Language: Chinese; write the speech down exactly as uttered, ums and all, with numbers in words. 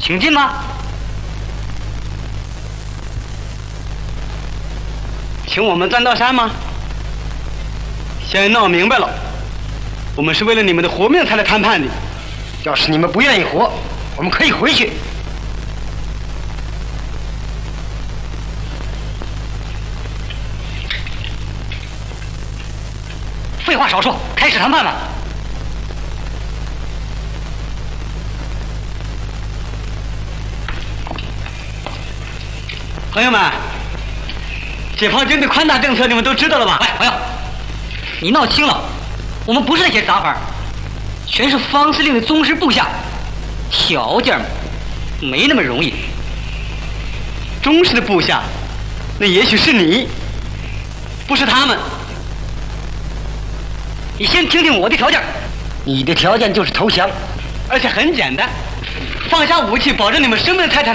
请进吧。请我们钻到山吗？现在闹明白了，我们是为了你们的活命才来谈判的。 要是你们不愿意活，我们可以回去。 废话少说，开始谈判吧。朋友们，解放军的宽大政策你们都知道了吧？喂，朋友，你闹清了，我们不是那些杂牌，全是方司令的忠实部下，条件没那么容易。忠实的部下，那也许是你，不是他们。你先听听我的条件。 你的条件就是投降， 而且很简单，放下武器，保证你们生命财产的